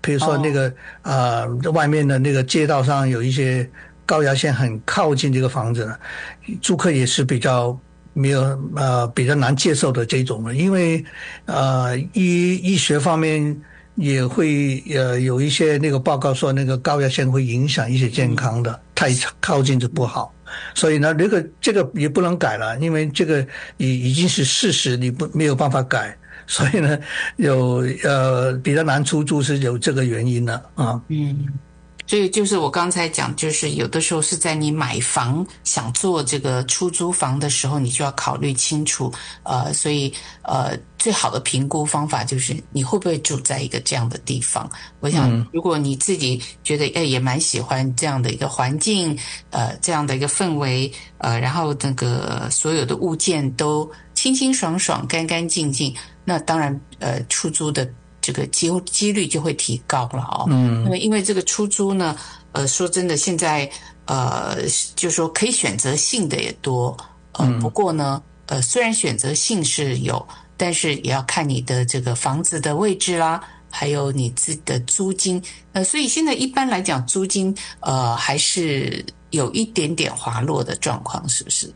比如说那个外面的那个街道上有一些高压线很靠近这个房子呢，租客也是比较没有比较难接受的这种的，因为医学方面也会有一些那个报告说那个高压线会影响一些健康的，太靠近就不好。所以呢，这个也不能改了，因为这个已经是事实，你没有办法改。所以呢，比较难出租是有这个原因的啊。 所以就是我刚才讲，就是有的时候是在你买房想做这个出租房的时候，你就要考虑清楚。所以最好的评估方法就是你会不会住在一个这样的地方。我想，如果你自己觉得也蛮喜欢这样的一个环境，这样的一个氛围，然后那个所有的物件都清清爽爽、干干净净，那当然出租的这个几率就会提高了哦。因为这个出租呢，说真的，现在就是说可以选择性的也多，不过呢，虽然选择性是有，但是也要看你的这个房子的位置啦，还有你自己的租金。所以现在一般来讲，租金还是有一点点滑落的状况，是不是？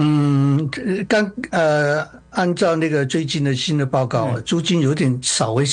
按照那个最近的新的报告，租金有点稍微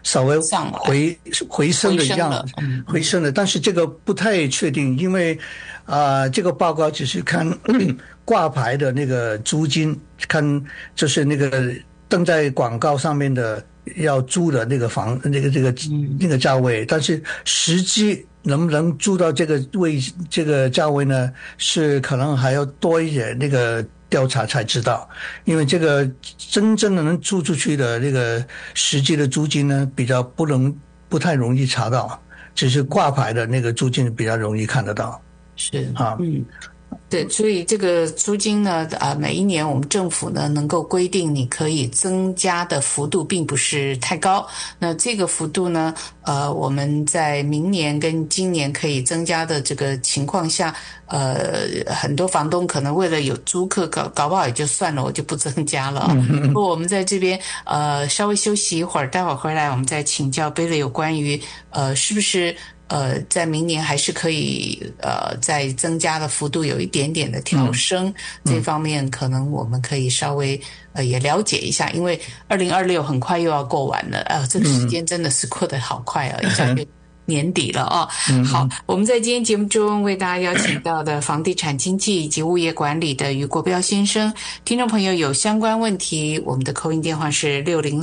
回升的样子，回升了，但是这个不太确定，因为这个报告只是看挂牌的那个租金，看就是那个登在广告上面的要租的那个房那个价位，但是实际能不能租到这个价位呢？是可能还要多一点那个调查才知道，因为这个真正的能租出去的那个实际的租金呢，不太容易查到，只是挂牌的那个租金比较容易看得到。 是啊，对，所以这个租金呢，每一年我们政府呢能够规定你可以增加的幅度并不是太高。那这个幅度呢，我们在明年跟今年可以增加的这个情况下，很多房东可能为了有租客搞不好也就算了，我就不增加了。不过我们在这边稍微休息一会儿，待会儿回来我们再请教Billy有关于是不是在明年还是可以在增加的幅度有一点点的调升，这方面可能我们可以稍微也了解一下，因为2026很快又要过完了，这个时间真的是过得好快一下就年底了哦。好，我们在今天节目中为大家邀请到的房地产经纪以及物业管理的于国标先生，听众朋友有相关问题，我们的call in电话是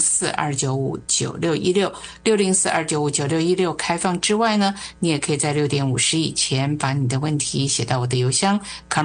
604-295-9616 604-295-9616，开放之外呢，你也可以在6点50以前把你的问题写到我的邮箱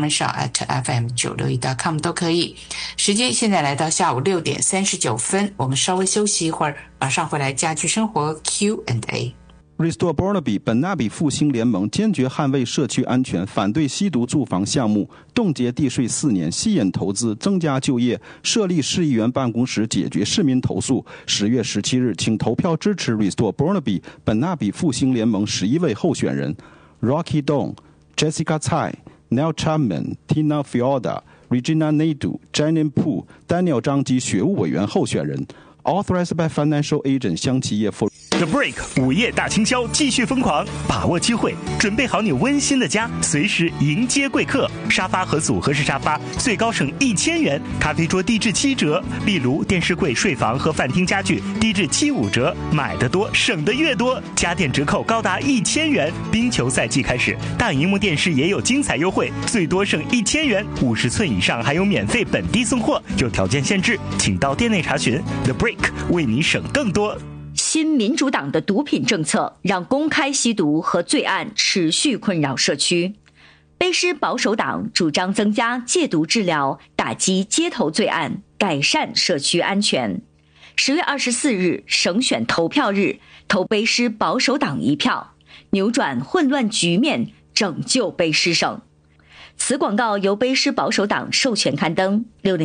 carmenshaw@fm961.com 都可以。时间现在来到下午6点39分，我们稍微休息一会儿，马上回来家居生活 Q&A。Restore Burnaby 本纳比复兴联盟坚决捍卫社区安全，反对吸毒住房项目，冻结地税4年，吸引投资，增加就业，设立市议员办公室解决市民投诉。10月17日，请投票支持 Restore Burnaby 本纳比复兴联盟11位候选人 ：Rocky Dong、Jessica Tsai、Neil Chapman、Tina Fiorda、Regina Naidu、Janin Pu、Daniel 张及学务委员候选人。Authorized by Financial Agent 香企业for The Break 午夜大清销继续疯狂，把握机会，准备好你温馨的家，随时迎接贵客。沙发和组合式沙发最高省1000元，咖啡桌低至7折，壁炉、电视柜、睡房和饭厅家具低至75折，买得多省得越多，家电折扣高达1000元。冰球赛季开始，大荧幕电视也有精彩优惠，最多省1000元，50寸以上还有免费本地送货，有条件限制，请到店内查询。The Break 为你省更多。 新民主党的毒品政策让公开吸毒和罪案持续困扰社区。卑诗保守党主张增加戒毒治疗，打击街头罪案，改善社区安全。10月24日省选投票日，投卑诗保守党一票，扭转混乱局面，拯救卑诗省。此广告由卑诗保守党授权刊登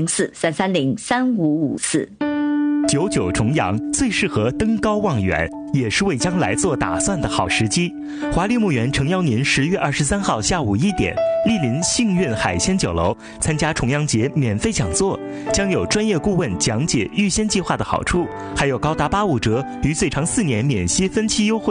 ，604-330-3554。 99重阳最适合登高望远，也是为将来做打算的好时机。华丽墓园诚邀您10月23号下午1点，莅临幸运海鲜酒楼，参加重阳节免费讲座，将有专业顾问讲解预先计划的好处，还有高达85折与最长4年免息分期优惠。